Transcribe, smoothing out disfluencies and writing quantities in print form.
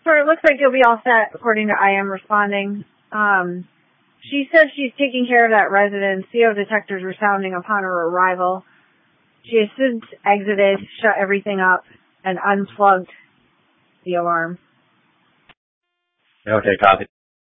So it looks like you'll be all set, according to I am responding. She says she's taking care of that resident. CO detectors were sounding upon her arrival. She has since exited, shut everything up, and unplugged the alarm. Okay, copy.